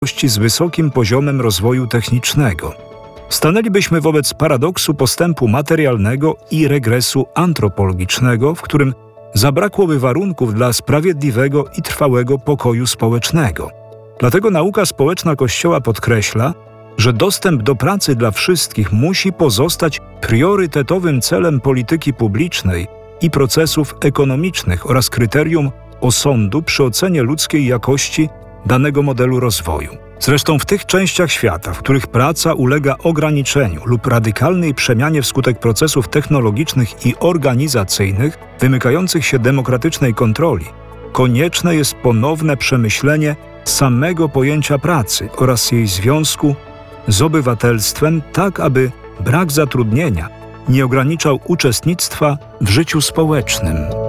z wysokim poziomem rozwoju technicznego. Stanęlibyśmy wobec paradoksu postępu materialnego i regresu antropologicznego, w którym zabrakłoby warunków dla sprawiedliwego i trwałego pokoju społecznego. Dlatego nauka społeczna Kościoła podkreśla, że dostęp do pracy dla wszystkich musi pozostać priorytetowym celem polityki publicznej i procesów ekonomicznych oraz kryterium osądu przy ocenie ludzkiej jakości danego modelu rozwoju. Zresztą w tych częściach świata, w których praca ulega ograniczeniu lub radykalnej przemianie wskutek procesów technologicznych i organizacyjnych wymykających się demokratycznej kontroli, konieczne jest ponowne przemyślenie samego pojęcia pracy oraz jej związku z obywatelstwem, tak aby brak zatrudnienia nie ograniczał uczestnictwa w życiu społecznym.